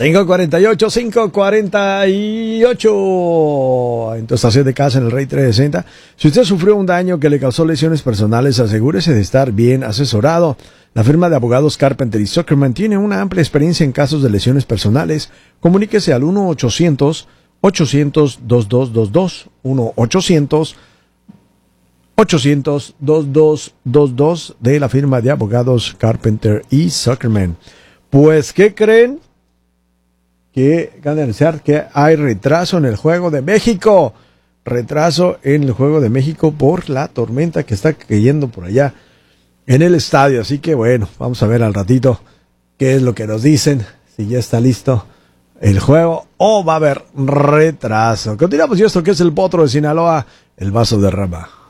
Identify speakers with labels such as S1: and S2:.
S1: 548, 548. En tu estación de casa en el Rey 360. Si usted sufrió un daño que le causó lesiones personales, asegúrese de estar bien asesorado. La firma de abogados Carpenter y Zuckerman tiene una amplia experiencia en casos de lesiones personales. Comuníquese al 1-800-800-2222. 1-800-800-2222 de la firma de abogados Carpenter y Zuckerman. Pues, ¿qué creen? Que acaban de anunciar que hay retraso en el Juego de México. Retraso en el Juego de México por la tormenta que está cayendo por allá en el estadio. Así que bueno, vamos a ver al ratito qué es lo que nos dicen. Si ya está listo el juego o va a haber retraso. Continuamos y esto que es el Potro de Sinaloa, el vaso de Rama.